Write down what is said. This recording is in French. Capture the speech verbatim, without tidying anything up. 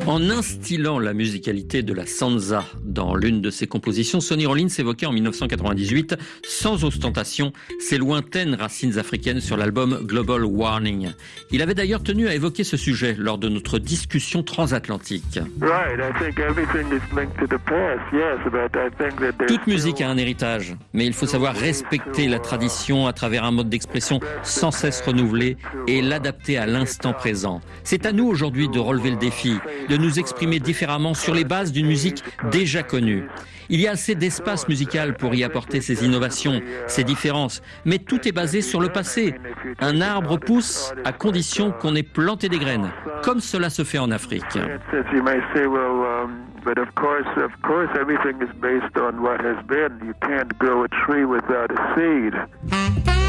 En instillant la musicalité de la sansa dans l'une de ses compositions, Sonny Rollins évoquait en dix-neuf cent quatre-vingt-dix-huit, sans ostentation, ses lointaines racines africaines sur l'album Global Warning. Il avait d'ailleurs tenu à évoquer ce sujet lors de notre discussion transatlantique. Toute musique a un héritage, mais il faut savoir respecter la tradition à travers un mode d'expression sans cesse renouvelé et l'adapter à l'instant présent. C'est à nous aujourd'hui de relever le défi, de nous exprimer différemment sur les bases d'une musique déjà connue. Il y a assez d'espace musical pour y apporter ces innovations, ces différences, mais tout est basé sur le passé. Un arbre pousse à condition qu'on ait planté des graines, comme cela se fait en Afrique. But of course, of course, everything is based on what has been. You can't grow a tree without a seed.